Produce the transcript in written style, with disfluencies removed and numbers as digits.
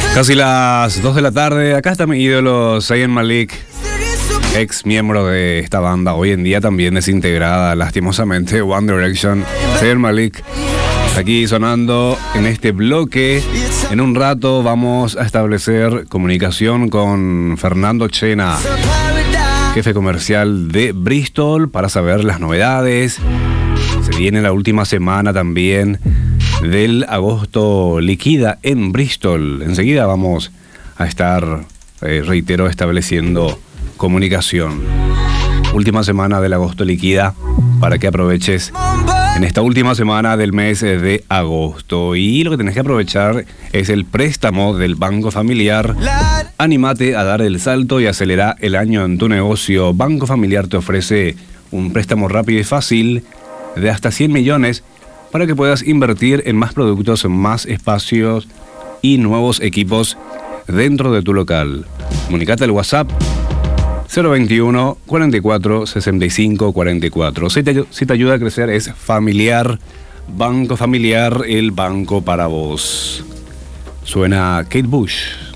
Casi las 2 de la tarde, acá está mi ídolo Zayn Malik, ex miembro de esta banda, hoy en día también desintegrada, lastimosamente, One Direction. Zayn Malik aquí sonando en este bloque. En un rato vamos a establecer comunicación con Fernando Chena, jefe comercial de Bristol, para saber las novedades. Se viene la última semana también del agosto liquida en Bristol. Enseguida vamos a estar, reitero, estableciendo comunicación. Última semana del agosto liquida para que aproveches en esta última semana del mes de agosto. Y lo que tenés que aprovechar es el préstamo del Banco Familiar. Anímate a dar el salto y acelera el año en tu negocio. Banco Familiar te ofrece un préstamo rápido y fácil de hasta 100 millones para que puedas invertir en más productos, más espacios y nuevos equipos dentro de tu local. Comunicate al WhatsApp 021 44 65 44. Si te ayuda a crecer es Familiar, Banco Familiar, el banco para vos. Suena Kate Bush.